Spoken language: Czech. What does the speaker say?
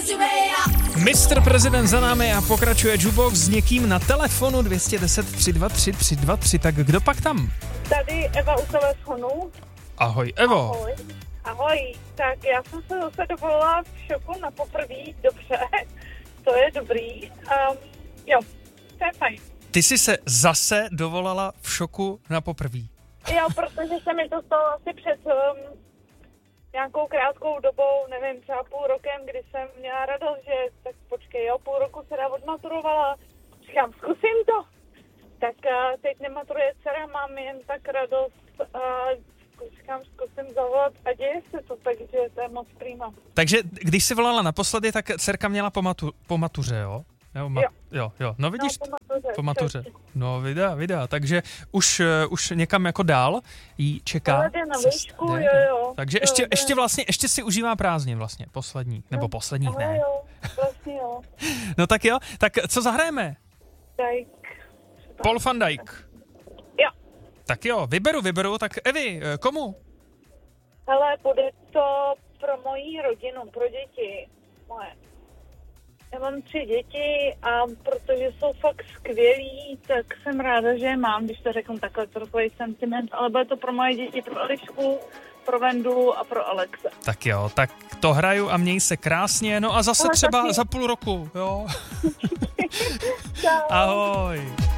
Mr. Prezident za námi a pokračuje Jukebox s někým na telefonu 210 323 323. Tak kdo pak tam? Tady Eva u telefonu. Ahoj, Evo. Ahoj. Ahoj, tak já jsem se zase dovolila v šoku na poprví, dobře, to je dobrý. Jo, to je fajn. Ty jsi se zase dovolala v šoku na poprví. Jo, protože se mi to stalo asi před nějakou krátkou dobou, nevím, třeba půl rokem, kdy jsem měla radost, že tak počkej, jo, půl roku se odmaturovala, říkám, zkusím to. Tak teď nematuruje dcera, mám jen tak radost, říkám, zkusím zavolat a děje se to, takže to je moc prima. Takže když jsi volala naposledy, tak dcerka měla po matuře, jo? Jo. No vidíš, po matuře. No videa. Takže už někam jako dál jí čeká. Ale jde na výšku, jo. Takže ještě si užívá prázdnin vlastně, poslední, nebo posledních ne. Jo, vlastně jo. No tak jo, tak co zahrajeme? Dijk. Paul van Dijk. Jo. Tak jo, vyberu, tak Evi, komu? Hele, bude to pro moji rodinu, pro děti moje. Já mám 3 děti a protože jsou fakt skvělí, tak jsem ráda, že je mám, když to řeknu takhle, takový sentiment, ale bude to pro moje děti, pro Elišku, pro Vendu a pro Alexe. Tak jo, tak to hraju a měj se krásně, no a zase ale třeba taky za půl roku, jo? Ahoj.